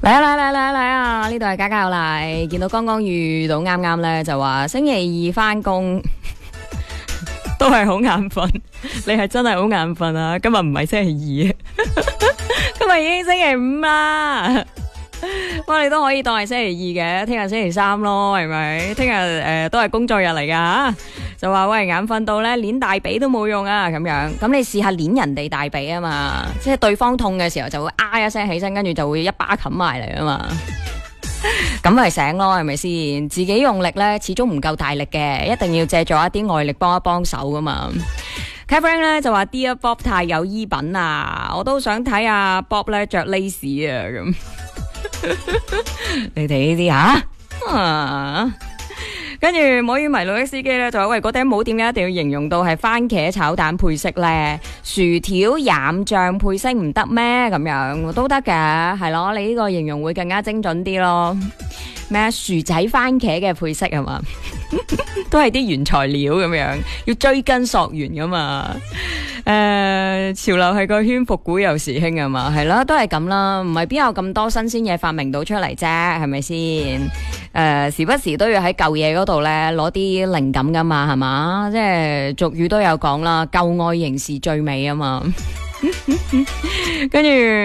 嚟啊嚟嚟嚟嚟啊！呢度係家家有嚟，見到剛剛遇到啱啱咧就話星期二翻工都係好眼瞓，你係真係好眼瞓啊！今日唔係星期二，今日已經星期五啦。我哋都可以當係星期二嘅，聽日星期三咯，係咪？聽日都係工作日嚟噶，就話喂眼瞓到咧，捏大髀都冇用啊，咁樣。咁你試下捏人哋大髀啊嘛，即係對方痛嘅時候就會一聲起身，跟住就會一巴冚埋嚟啊嘛。咁咪醒咯，係咪先？自己用力咧，始終唔夠大力嘅，一定要借助一啲外力幫一幫手噶嘛。Kevin 咧就話 Dear Bob 太有衣品啊，我都想睇下 Bob 咧着 lace 啊咁。你哋呢啲跟住摸魚迷路的司機咧就話喂，嗰頂帽點解一定要形容到係番茄炒蛋配色咧？薯條蘸醬配色唔得咩？咁樣都得嘅，係咯，你呢個形容會更加精準啲咯。咩薯仔番茄嘅配色係嘛？都係啲原材料咁樣，要追根溯源噶嘛。潮流係個圈，復古又時興啊嘛，係啦，都係咁啦，唔係邊有咁多新鮮嘢發明到出嚟啫，係咪先？時不時都要喺舊嘢嗰度咧攞啲靈感噶嘛，係嘛？即係俗語都有講啦，舊愛仍是最美啊嘛。跟住。